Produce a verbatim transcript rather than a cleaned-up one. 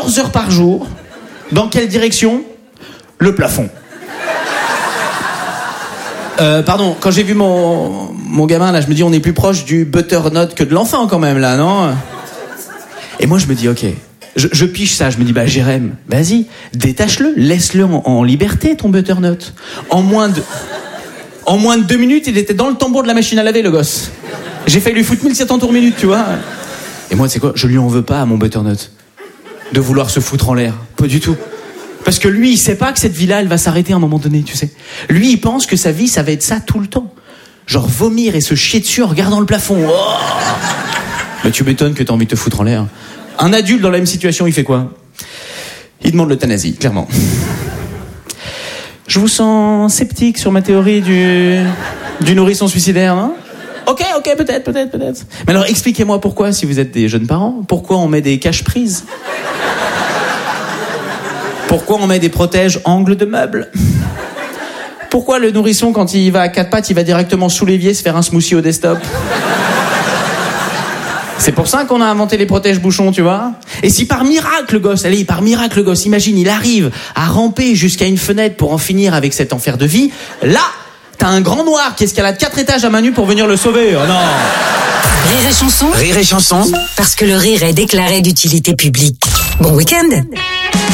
quatorze heures par jour. Dans quelle direction ? Le plafond. Euh, pardon, quand j'ai vu mon, mon gamin, là, je me dis, on est plus proche du butternut que de l'enfant, quand même, là, non ? Et moi, je me dis, ok, je, je piche ça, je me dis, bah, Jérém, vas-y, détache-le, laisse-le en, en liberté, ton butternut. En moins de, en moins de deux minutes, il était dans le tambour de la machine à laver, le gosse. J'ai failli lui foutre mille sept cents tours minute, tu vois. Et moi, tu sais quoi, je lui en veux pas à mon butternut. De vouloir se foutre en l'air. Pas du tout. Parce que lui, il sait pas que cette vie-là, elle va s'arrêter à un moment donné, tu sais. Lui, il pense que sa vie, ça va être ça tout le temps. Genre vomir et se chier dessus en regardant le plafond. Oh Mais tu m'étonnes que t'as envie de te foutre en l'air. Un adulte dans la même situation, il fait quoi ? Il demande l'euthanasie, clairement. Je vous sens sceptique sur ma théorie du, du nourrisson suicidaire, hein ? Ok, ok, peut-être, peut-être, peut-être. Mais alors, expliquez-moi pourquoi, si vous êtes des jeunes parents, pourquoi on met des caches-prises ? Pourquoi on met des protèges angles de meubles ? Pourquoi le nourrisson, quand il va à quatre pattes, il va directement sous l'évier se faire un smoothie au desktop ? C'est pour ça qu'on a inventé les protèges bouchons, tu vois ? Et si par miracle, le gosse, allez, par miracle, le gosse, imagine, il arrive à ramper jusqu'à une fenêtre pour en finir avec cet enfer de vie, là, t'as un grand noir qui escalade quatre étages à main nue pour venir le sauver. Oh non ! Rire et chanson. Rire et chanson. Parce que le rire est déclaré d'utilité publique. Bon week-end.